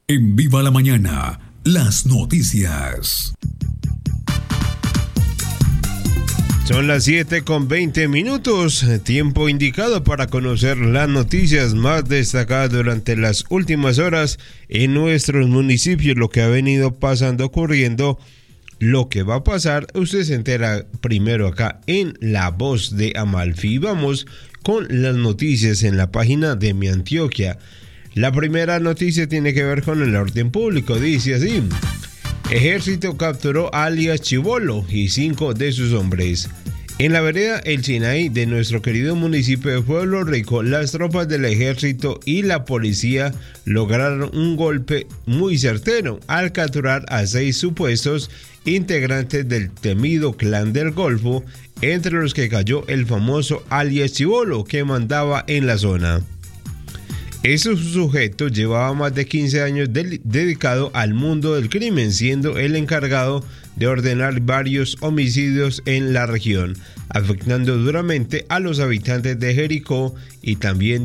En Viva la Mañana, las noticias. Son las 7:20, tiempo indicado para conocer las noticias más destacadas durante las últimas horas en nuestros municipios, lo que ha venido pasando, ocurriendo, lo que va a pasar. Usted se entera primero acá en La Voz de Amalfi. Vamos con las noticias en la página de Mi Antioquia. La primera noticia tiene que ver con el orden público, dice así: Ejército capturó a alias Chibolo y 5 de sus hombres. En la vereda El Sinaí de nuestro querido municipio de Pueblo Rico, las tropas del ejército y la policía lograron un golpe muy certero al capturar a 6 supuestos integrantes del temido Clan del Golfo, entre los que cayó el famoso alias Chibolo que mandaba en la zona. Ese sujeto llevaba más de 15 años dedicado al mundo del crimen, siendo el encargado de ordenar varios homicidios en la región, afectando duramente a los habitantes de Jericó y también